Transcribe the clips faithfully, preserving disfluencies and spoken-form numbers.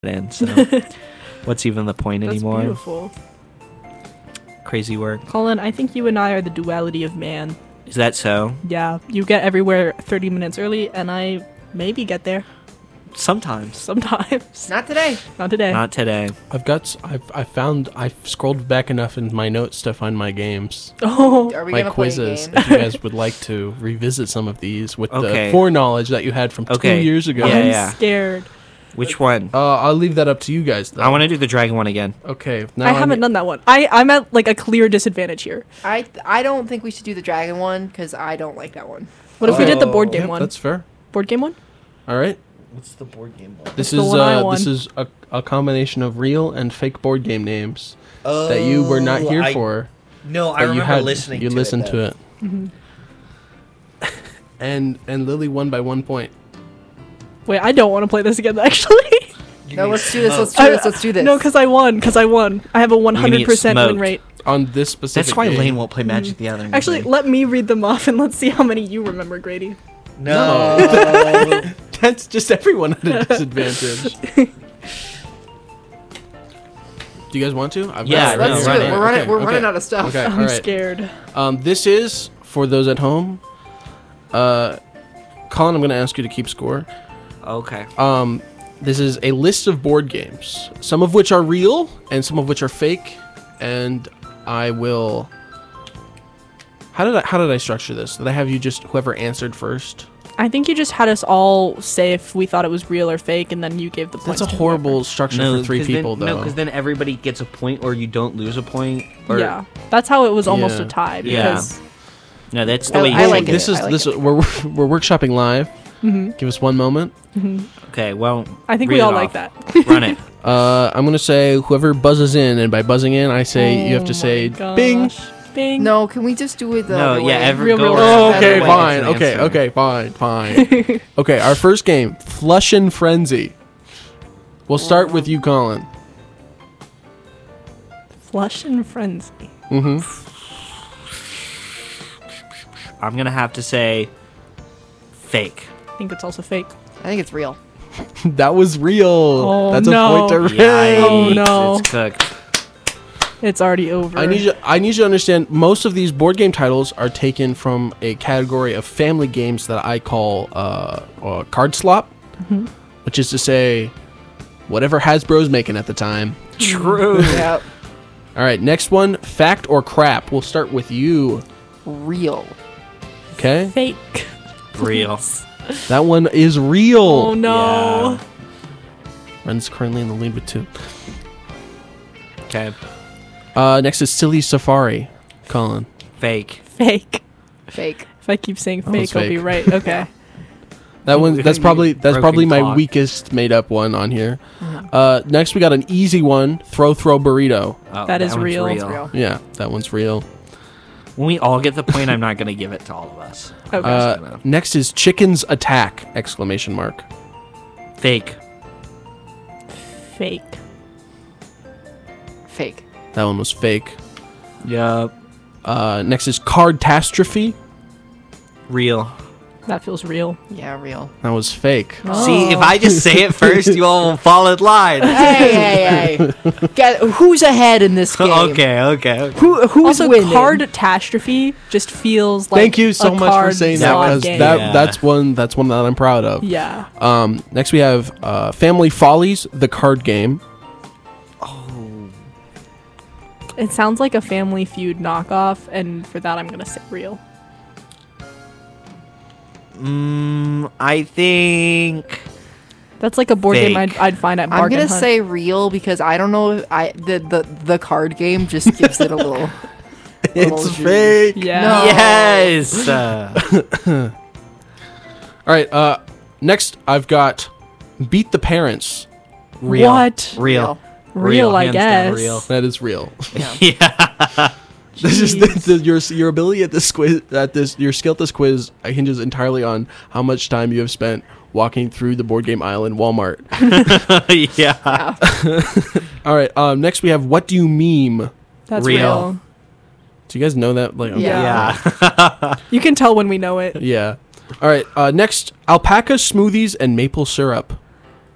in, so what's even the point That's anymore? beautiful. Crazy work. Colin, I think you and I are the duality of man. Is that so? Yeah, you get everywhere thirty minutes early, and I maybe get there Sometimes. sometimes. Not today. Not today. Not today. I've got. s- I've. I found. I've scrolled back enough in my notes to find my games, oh, Are we my gonna quizzes. play a If game? you guys would like to revisit some of these with Okay. the foreknowledge that you had from Okay. two years ago. Yeah, I'm yeah. scared. Which one? Uh, I'll leave that up to you guys. Though. I want to do the dragon one again. Okay. Now I haven't done that one. I I'm at like a clear disadvantage here. I I don't think we should do the dragon one because I don't like that one. What if we did the board Oh, game yep, one? That's fair. Board game one? All right. What's the board game one? This the is one I uh, won. this is a, a combination of real and fake board game names that you were not here I- for. No, I but you remember had listening you to listened it. to it. Mm-hmm. and and Lily won by one point. Wait, I don't want to play this again. Actually, No, let's do this. Let's I- do this. Let's do this. no, because I won. Because I won. I have a one hundred percent win smoked. rate. On this specific That's why game. Lane won't play Magic the Gathering. with Actually, me. let me read them off and let's see how many you remember, Grady. no. That's just everyone at a disadvantage. Do you guys want to? I've Yeah, got no, let's right do it. here. We're running. Okay, We're okay. running out of stuff. Okay, I'm all right. scared. Um, this is for those at home. Uh, Colin, I'm going to ask you to keep score. Okay. Um, this is a list of board games, some of which are real and some of which are fake, and I will. How did I how did I structure this? Did I have you just whoever answered first? I think you just had us all say if we thought it was real or fake, and then you gave the points. That's a to horrible structure No, for three 'cause people, then, though. No, because then everybody gets a point, or you don't lose a point. Or, whoever. Yeah, that's how it was almost Yeah. a tie. Yeah. Because No, that's the I- way you I should like do it. This is I like this it. we're we're workshopping live. Mhm. Give us one moment. Okay, well, I think read we it all off. like that. Run it. Uh, I'm gonna say whoever buzzes in, and by buzzing in, I say you have Oh to say my Bing. gosh. Bing. No, can we just do it the No, other yeah, way? every Real, go real, around real. Oh, the okay, way fine. it's an Okay, answer. okay, fine, fine. Okay, our first game, Flush and Frenzy. We'll start with you, Colin. Flush and frenzy. Mm-hmm. I'm gonna have to say fake. I think it's also fake. I think it's real. That was real. Oh, That's no. a point to Yikes, Oh, no. it's cooked. It's already over. I need you. I need you to understand. Most of these board game titles are taken from a category of family games that I call uh, uh, card slop, Mm-hmm. which is to say, whatever Hasbro's making at the time. True. Yep. All right, next one, fact or crap. We'll start with you. Real. Okay, fake. Real. that one is real. Oh no. Yeah. Ren's currently in the lead with two. Okay. Uh, next is Silly Safari. Colin. Fake. Fake. Fake. If I keep saying That one's fake, I'll be fake. right. Okay. That one. That's probably that's Broken probably my clock. weakest made up one on here. Uh, next we got an easy one. Throw throw burrito. Oh, That is one's real. It's real. Yeah, that one's real. When we all get the point, I'm not gonna give it to all of us. Okay. Uh, gonna- next is Chickens Attack! Exclamation mark. Fake. fake. Fake. That one was fake. Yup. Uh, next is Cardtastrophe. Real. That feels real. Yeah, real. That was fake. See, if I just say it first, you all will fall in line. Hey, hey, hey. Get, who's ahead in this game? okay, okay, okay. Who, who's also, winning? Cardtastrophe just feels like Thank you so a much for card saying that slot because game. that Yeah. that's one that's one that I'm proud of. Yeah. Um, next we have uh, Family Follies, the card game. It sounds like a Family Feud knockoff, and for that, I'm gonna say real. Mm, I think. That's like a board game I'd, Fake. I'd find at I'm Bargain gonna Hunt. say real because I don't know if I the the, the card game just gives it a little. It's Little fake. yeah. No. Yes. Uh, All right. Uh, next I've got Beat the Parents. real. What? Real. Real, I hands down, guess. real. That is real. Yeah. This is the, Jeez. the, your your ability at this quiz at this your skill at this quiz hinges entirely on how much time you have spent walking through the board game aisle in Walmart. yeah. All right. Um. Next we have What Do You Meme? That's Real. real. Do you guys know that? Like. okay. Yeah. Yeah. You can tell when we know it. Yeah. All right. Uh. Next, Alpaca Smoothies and Maple Syrup.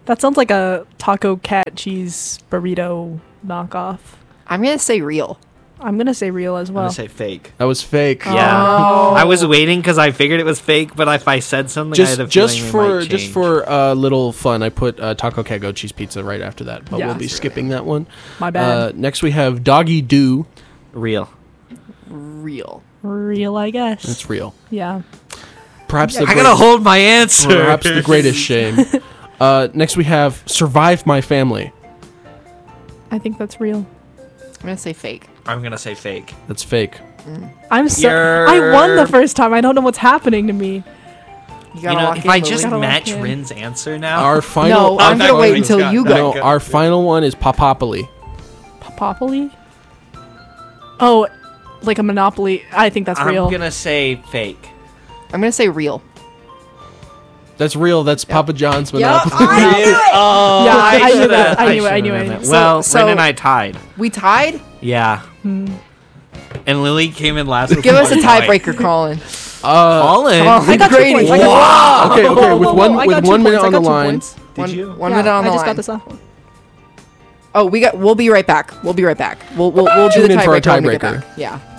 That sounds like a taco cat cheese burrito knockoff. I'm gonna say real. I'm gonna say real as I'm well. gonna say fake. That was fake. Yeah, Oh. I was waiting because I figured it was fake, but if I said something, I had a Just, just feeling for it might just change. for uh, little fun, I put uh, Taco Cat Goat Cheese Pizza right after that, but Yeah. we'll be skipping that one. My Uh, bad. next we have Doggy Doo. real. Real. Real, I guess. That's real. Yeah. Perhaps the I great- gotta hold my answer. perhaps the greatest shame. Uh, next we have Survive My Family. I think that's real. I'm gonna say fake. I'm gonna say fake. That's fake. I'm so. You're- I won the first time. I don't know what's happening to me. You You gotta know, lock if in, I Lily. just Gotta lock match in. Rin's answer now. Our final. No, I'm that gonna wait one until got- you that go. No, our final one is Popopoly. Popopoly? Oh, like a Monopoly. I think that's I'm real. gonna say fake. I'm gonna say real. That's real. That's Papa John's Monopoly. Oh, Yeah, I knew should've- that. I knew it, I should've knew it, I done knew that. it. Well, So- Rin so- and I tied. We tied. Yeah. And Lily came in last. With Give us a one point. tiebreaker, Colin. Uh, Colin. Oh, I got two Grady. points. I got Wow. okay, okay. Whoa, With whoa, one whoa, I with got two one minute points, I on the got two line. points. Did One, you? one Yeah, minute on I the just line. got this last one. Oh, we got. We'll be right back. We'll be right back. We'll we'll, we'll do Tune the in for our tiebreaker. when we get tiebreaker. back. Yeah.